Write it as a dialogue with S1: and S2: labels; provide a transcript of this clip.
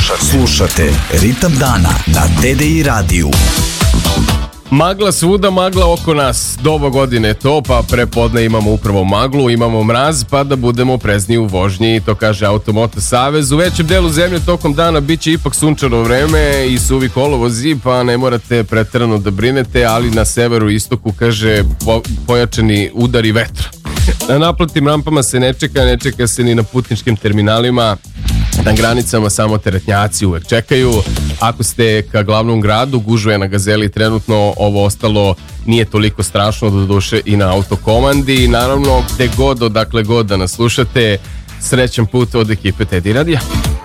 S1: Slušate Ritam dana na TDI radiju.
S2: Magla svuda, magla oko nas. Doba godine je to, pa prepodne imamo upravo maglu, imamo mraz, pa da budemo prezni u vožnji, to kaže Automoto Savez. U većem delu zemlje tokom dana bit će ipak sunčano vreme i suvi kolovozi, pa ne morate preterano da brinete, ali na severu i istoku, kaže, pojačani udari vetra. Na naplatnim rampama se ne čeka se ni na putničkim terminalima. Na granicama samo teretnjaci uvek čekaju. Ako ste ka glavnom gradu, gužva je na Gazeli trenutno, ovo ostalo nije toliko strašno, doduše i na autokomandi. I naravno, gde god, odakle god da nas slušate, srećan put od ekipe TDI radija.